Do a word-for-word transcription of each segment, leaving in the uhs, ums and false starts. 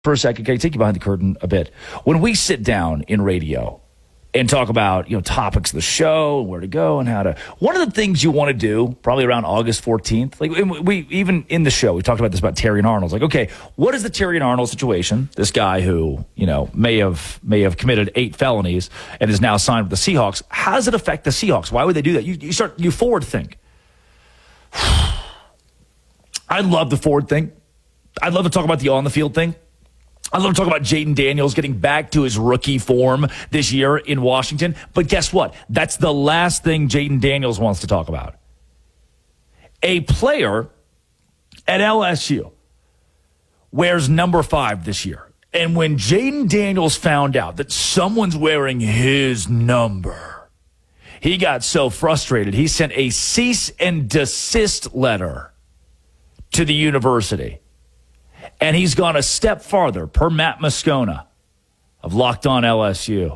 for a second, can I take you behind the curtain a bit? When we sit down in radio and talk about, you know, topics of the show, where to go and how to, one of the things you want to do, probably around August fourteenth, like we, even in the show, we talked about this about Terrion Arnold. Like, okay, what is the Terrion Arnold situation? This guy who, you know, may have, may have committed eight felonies and is now signed with the Seahawks. How does it affect the Seahawks? Why would they do that? You, you start, you forward think. I love the forward thing. I'd love to talk about the on the field thing. I'd love to talk about Jayden Daniels getting back to his rookie form this year in Washington. But guess what? That's the last thing Jayden Daniels wants to talk about. A player at L S U wears number five this year. And when Jayden Daniels found out that someone's wearing his number, he got so frustrated, he sent a cease and desist letter to the university. And he's gone a step farther, per Matt Moscona of Locked On L S U.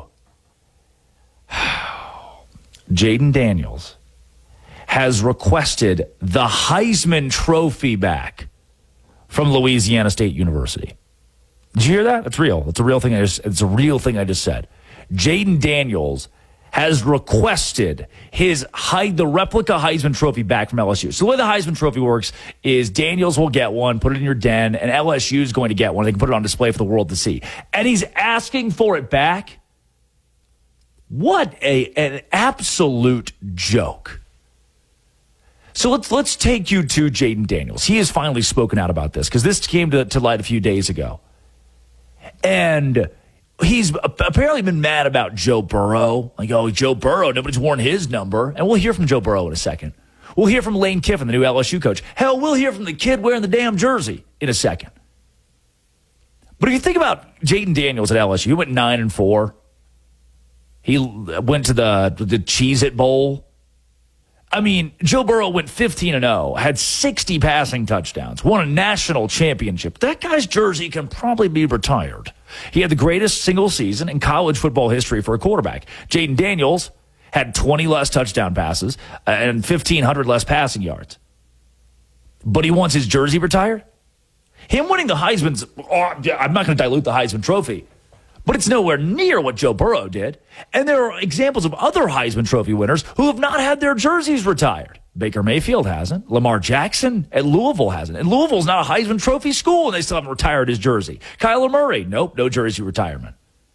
Jayden Daniels has requested the Heisman Trophy back from Louisiana State University. Did you hear that? It's real. It's a real thing. I just, it's a real thing I just said. Jayden Daniels has requested his the replica Heisman Trophy back from L S U. So the way the Heisman Trophy works is Daniels will get one, put it in your den, and L S U is going to get one. They can put it on display for the world to see. And he's asking for it back? What a an absolute joke. So let's let's take you to Jayden Daniels. He has finally spoken out about this because this came to, to light a few days ago. And he's apparently been mad about Joe Burrow. Like, oh, Joe Burrow, nobody's worn his number. And we'll hear from Joe Burrow in a second. We'll hear from Lane Kiffin, the new L S U coach. Hell, we'll hear from the kid wearing the damn jersey in a second. But if you think about Jayden Daniels at L S U, he went nine and four. He went to the, the Cheez-It Bowl. I mean, Joe Burrow went fifteen and oh, had sixty passing touchdowns, won a national championship. That guy's jersey can probably be retired. He had the greatest single season in college football history for a quarterback. Jayden Daniels had twenty less touchdown passes and fifteen hundred less passing yards. But he wants his jersey retired? Him winning the Heisman's, oh, I'm not going to dilute the Heisman Trophy, but it's nowhere near what Joe Burrow did. And there are examples of other Heisman Trophy winners who have not had their jerseys retired. Baker Mayfield hasn't. Lamar Jackson at Louisville hasn't. And Louisville's not a Heisman Trophy school, and they still haven't retired his jersey. Kyler Murray, nope, no jersey retirement.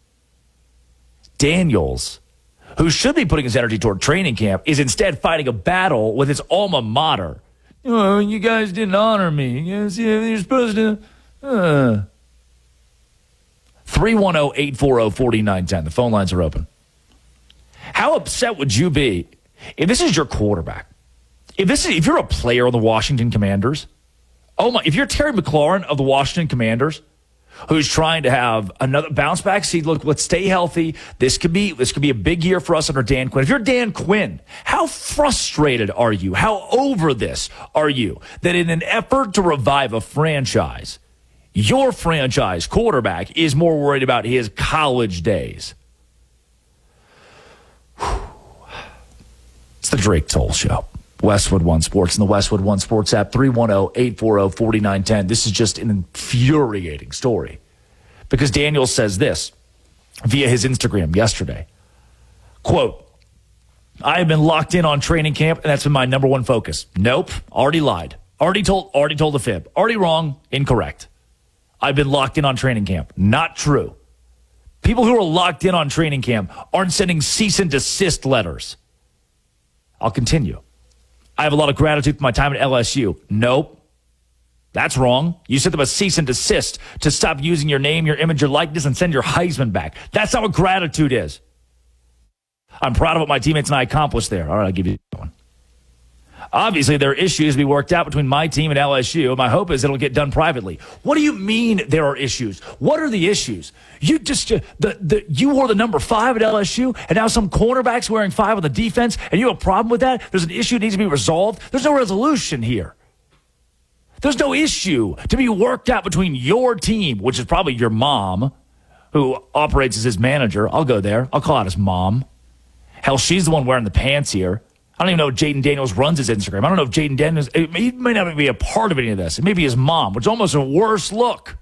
Daniels, who should be putting his energy toward training camp, is instead fighting a battle with his alma mater. Oh, you guys didn't honor me. Yes, yeah, you're supposed to. Uh. three one zero, eight four zero, four nine one zero. The phone lines are open. How upset would you be if this is your quarterback? If this is if you're a player of the Washington Commanders, oh my! If you're Terry McLaurin of the Washington Commanders, who's trying to have another bounce back season, look, let's stay healthy. This could be this could be a big year for us under Dan Quinn. If you're Dan Quinn, how frustrated are you? How over this are you that in an effort to revive a franchise, your franchise quarterback is more worried about his college days? Whew. It's the Drake Toll Show. Westwood One Sports and the Westwood One Sports app, three one zero, eight four zero, four nine one zero. This is just an infuriating story because Daniels says this via his Instagram yesterday. Quote, I have been locked in on training camp, and that's been my number one focus. Nope, already lied. Already told, already told a fib. Already wrong, incorrect. I've been locked in on training camp. Not true. People who are locked in on training camp aren't sending cease and desist letters. I'll continue. I have a lot of gratitude for my time at L S U. Nope. That's wrong. You sent them a cease and desist to stop using your name, your image, your likeness, and send your Heisman back. That's not what gratitude is. I'm proud of what my teammates and I accomplished there. All right, I'll give you that one. Obviously, there are issues to be worked out between my team and L S U. My hope is it'll get done privately. What do you mean there are issues? What are the issues? You just uh, the the you wore the number five at L S U, and now some cornerback's wearing five on the defense, and you have a problem with that? There's an issue that needs to be resolved. There's no resolution here. There's no issue to be worked out between your team, which is probably your mom, who operates as his manager. I'll go there. I'll call out his mom. Hell, she's the one wearing the pants here. I don't even know if Jayden Daniels runs his Instagram. I don't know if Jayden Daniels, he may not be a part of any of this. It may be his mom, which is almost a worse look.